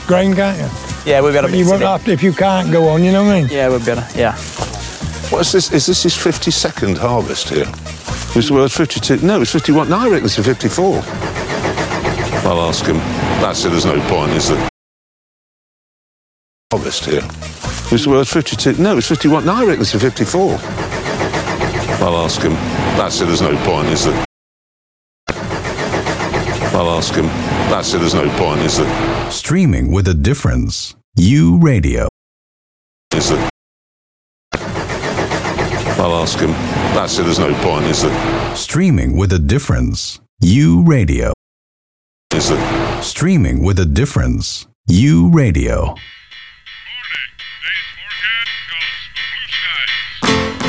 grain, can't you? Yeah, we'll be able to You mix won't it in. have to if you can't go on, you know what I mean? Yeah, we'll be able to, yeah. What is this? Is this his 52nd harvest here? Well, it's 52. No, it's 51. No, I reckon it's a 54. I'll ask him. That's it, there's no point, is there? Harvest here. Well, it's 52. No, it's 51. No, I reckon it's a 54. I'll ask him. That's it, there's no point, is there? I'll ask him. That's it, there's no point, is there? Streaming with a difference. You Radio. Is there? I'll ask him. That's it, there's no point, is there? Streaming with a difference. You Radio. Is there? Streaming with a difference. You Radio.